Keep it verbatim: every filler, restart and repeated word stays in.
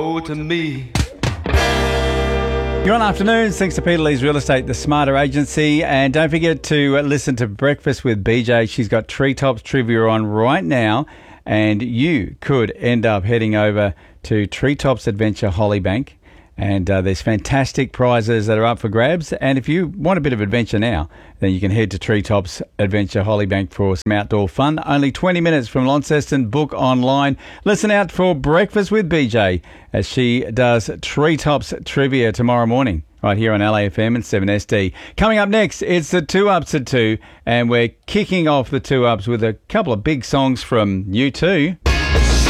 Oh, to me. You're on Afternoons, thanks to Peter Lee's Real Estate, the smarter agency. And don't forget to listen to Breakfast with B J. She's got Treetops Trivia on right now. And you could end up heading over to Treetops Adventure Hollybank. And uh, there's fantastic prizes that are up for grabs. And if you want a bit of adventure now, then you can head to Treetops Adventure Hollybank for some outdoor fun. Only twenty minutes from Launceston. Book online. Listen out for Breakfast with B J as she does Treetops Trivia tomorrow morning right here on L A F M and seven S D. Coming up next, it's the Two Ups at two, and we're kicking off the Two Ups with a couple of big songs from U two.